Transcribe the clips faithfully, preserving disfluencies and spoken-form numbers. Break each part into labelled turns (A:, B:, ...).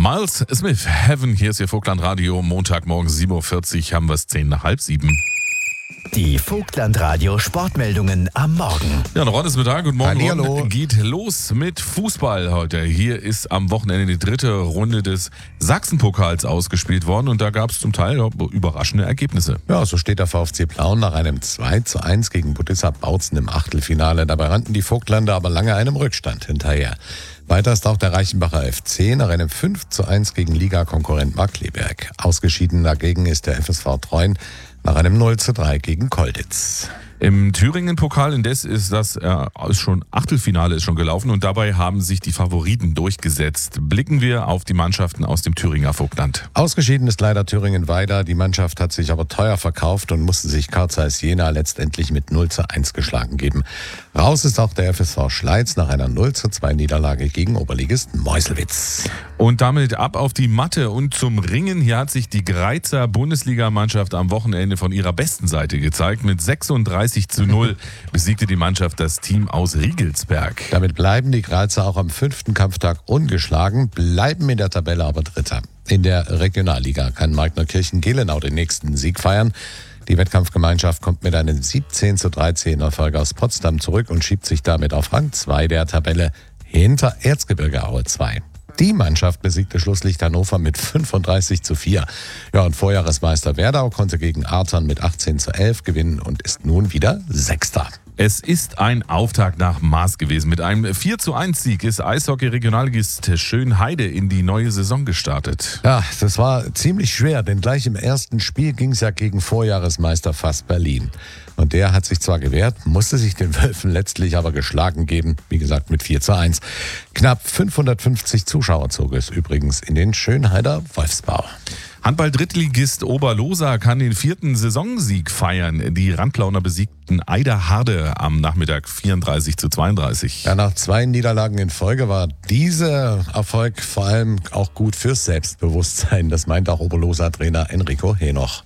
A: Miles Smith, Heaven, hier ist Ihr Vogtland-Radio. Montagmorgen sieben Uhr vierzig haben wir es zehn nach halb sieben.
B: Die Vogtland-Radio Sportmeldungen am Morgen.
A: Ja, noch heute ist Mittag. Guten Morgen.
C: Hallihallo.
A: Geht los mit Fußball heute. Hier ist am Wochenende die dritte Runde des Sachsenpokals ausgespielt worden und da gab es zum Teil ja, überraschende Ergebnisse.
C: Ja, so steht der VfC Plauen nach einem zwei zu eins gegen Budissa Bautzen im Achtelfinale. Dabei rannten die Vogtländer aber lange einem Rückstand hinterher. Weiter ist auch der Reichenbacher F C nach einem fünf zu eins gegen Ligakonkurrent Markkleeberg. Ausgeschieden dagegen ist der F S V Treuen nach einem null zu drei gegen Kolditz.
A: Im Thüringen-Pokal indes ist das äh, ist schon Achtelfinale ist schon gelaufen und dabei haben sich die Favoriten durchgesetzt. Blicken wir auf die Mannschaften aus dem Thüringer Vogtland.
C: Ausgeschieden ist leider Thüringen-Weida. Die Mannschaft hat sich aber teuer verkauft und musste sich Carl Zeiss Jena letztendlich mit null zu eins geschlagen geben. Raus ist auch der F S V Schleiz nach einer null zu zwei Niederlage gegen Oberligist Meuselwitz.
A: Und damit ab auf die Matte und zum Ringen. Hier hat sich die Greizer Bundesligamannschaft am Wochenende von ihrer besten Seite gezeigt. Mit sechsunddreißig zu null besiegte die Mannschaft das Team aus Riegelsberg.
C: Damit bleiben die Greizer auch am fünften Kampftag ungeschlagen, bleiben in der Tabelle aber Dritter. In der Regionalliga kann Marknerkirchen-Gelenau den nächsten Sieg feiern. Die Wettkampfgemeinschaft kommt mit einem siebzehn zu dreizehn Erfolg aus Potsdam zurück und schiebt sich damit auf Rang zwei der Tabelle hinter Erzgebirge Aue zwei. Die Mannschaft besiegte Schlusslicht Hannover mit fünfunddreißig zu vier. Ja, und Vorjahresmeister Werdau konnte gegen Artern mit achtzehn zu elf gewinnen und ist nun wieder Sechster.
A: Es ist ein Auftakt nach Maß gewesen. Mit einem vier zu eins Sieg ist Eishockey-Regionalligist Schönheide in die neue Saison gestartet.
C: Ja, das war ziemlich schwer, denn gleich im ersten Spiel ging es ja gegen Vorjahresmeister Fass Berlin. Und der hat sich zwar gewehrt, musste sich den Wölfen letztlich aber geschlagen geben, wie gesagt mit vier zu eins. Knapp fünfhundertfünfzig Zuschauer zog es übrigens in den Schönheider Wolfsbau.
A: Handball-Drittligist Oberlosa kann den vierten Saisonsieg feiern. Die Randplauner besiegten Eiderharde am Nachmittag vierunddreißig zu zweiunddreißig.
C: Ja, nach zwei Niederlagen in Folge war dieser Erfolg vor allem auch gut fürs Selbstbewusstsein. Das meint auch Oberlosa-Trainer Enrico Henoch.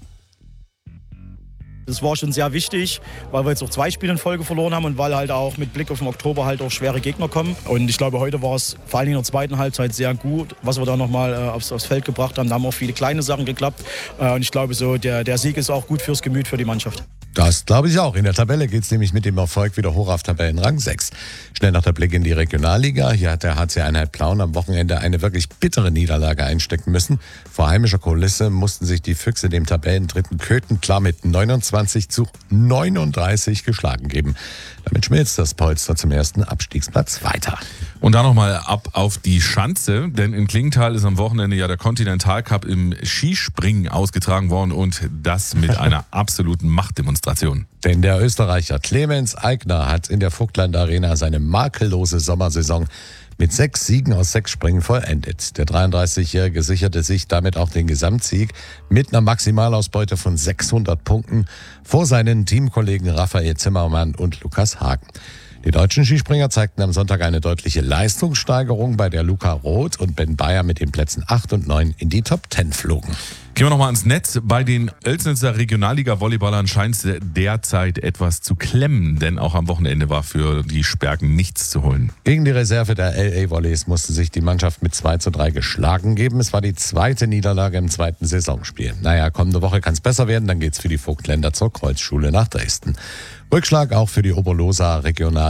D: Das war schon sehr wichtig, weil wir jetzt auch zwei Spiele in Folge verloren haben und weil halt auch mit Blick auf den Oktober halt auch schwere Gegner kommen. Und ich glaube, heute war es vor allem in der zweiten Halbzeit sehr gut, was wir da nochmal äh, aufs, aufs Feld gebracht haben. Da haben auch viele kleine Sachen geklappt. Äh, und ich glaube, so der, der Sieg ist auch gut fürs Gemüt für die Mannschaft.
C: Das glaube ich auch. In der Tabelle geht es nämlich mit dem Erfolg wieder hoch auf Tabellenrang sechs. Schnell nach der Blick in die Regionalliga. Hier hat der H C Einheit Plauen am Wochenende eine wirklich bittere Niederlage einstecken müssen. Vor heimischer Kulisse mussten sich die Füchse dem Tabellendritten Köthen klar mit neunundzwanzig zu neununddreißig geschlagen geben. Damit schmilzt das Polster zum ersten Abstiegsplatz weiter.
A: Und dann nochmal ab auf die Schanze, denn in Klingenthal ist am Wochenende ja der Continental Cup im Skispringen ausgetragen worden und das mit einer absoluten Machtdemonstration.
C: Denn der Österreicher Clemens Eigner hat in der Vogtland Arena seine makellose Sommersaison mit sechs Siegen aus sechs Springen vollendet. Der dreiunddreißigjährige sicherte sich damit auch den Gesamtsieg mit einer Maximalausbeute von sechshundert Punkten vor seinen Teamkollegen Raphael Zimmermann und Lukas Hagen. Die deutschen Skispringer zeigten am Sonntag eine deutliche Leistungssteigerung, bei der Luca Roth und Ben Bayer mit den Plätzen acht und neun in die Top zehn flogen.
A: Gehen wir nochmal ans Netz. Bei den Oelsnitzer Regionalliga-Volleyballern scheint es derzeit etwas zu klemmen, denn auch am Wochenende war für die Sperken nichts zu holen.
C: Gegen die Reserve der L A Volleys musste sich die Mannschaft mit zwei zu drei geschlagen geben. Es war die zweite Niederlage im zweiten Saisonspiel. Naja, kommende Woche kann es besser werden, dann geht's für die Vogtländer zur Kreuzschule nach Dresden. Rückschlag auch für die Oberlosa Regional